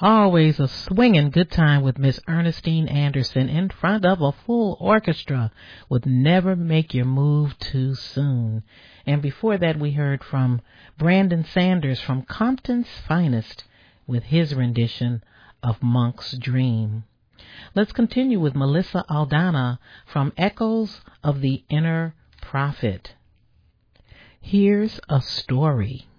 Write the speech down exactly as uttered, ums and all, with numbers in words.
Always a swinging good time with Miss Ernestine Anderson in front of a full orchestra with Never Make Your Move Too Soon. And before that we heard from Brandon Sanders from Compton's Finest with his rendition of Monk's Dream. Let's continue with Melissa Aldana from Echoes of the Inner Prophet. Here's a Story.